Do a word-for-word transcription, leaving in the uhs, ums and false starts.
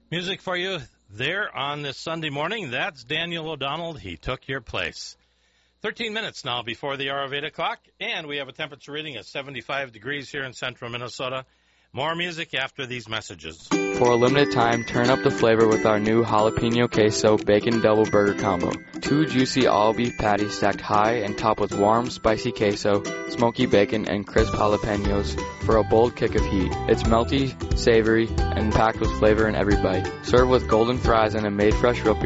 Music for you there on this Sunday morning. That's Daniel O'Donnell. He took your place. thirteen minutes now before the hour of eight o'clock, and we have a temperature reading of seventy-five degrees here in central Minnesota. More music after these messages. For a limited time, turn up the flavor with our new jalapeno queso bacon double burger combo. Two juicy all-beef patties stacked high and topped with warm, spicy queso, smoky bacon, and crisp jalapenos for a bold kick of heat. It's melty, savory, and packed with flavor in every bite. Serve with golden fries and a made fresh root beer